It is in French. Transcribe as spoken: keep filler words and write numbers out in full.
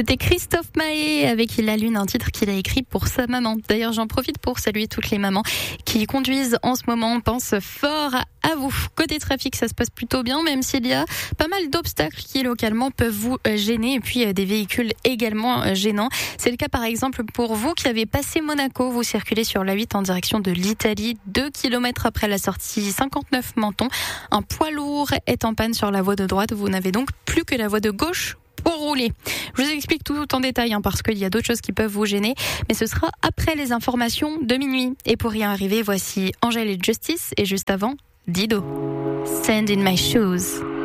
C'était Christophe Maé avec La Lune, un titre qu'il a écrit pour sa maman. D'ailleurs, j'en profite pour saluer toutes les mamans qui conduisent en ce moment. On pense fort à vous. Côté trafic, ça se passe plutôt bien, même s'il y a pas mal d'obstacles qui localement peuvent vous gêner et puis des véhicules également gênants. C'est le cas par exemple pour vous qui avez passé Monaco. Vous circulez sur l'A huit en direction de l'Italie, deux kilomètres après la sortie cinquante-neuf Menton. Un poids lourd est en panne sur la voie de droite. Vous n'avez donc plus que la voie de gauche pour rouler. Je vous explique tout en détail hein, parce qu'il y a d'autres choses qui peuvent vous gêner, mais ce sera après les informations de minuit. Et pour y arriver, voici Angèle et Justice et juste avant, Dido. Sand in my shoes.